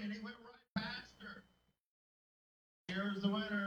and he went right past her. Here's the winner.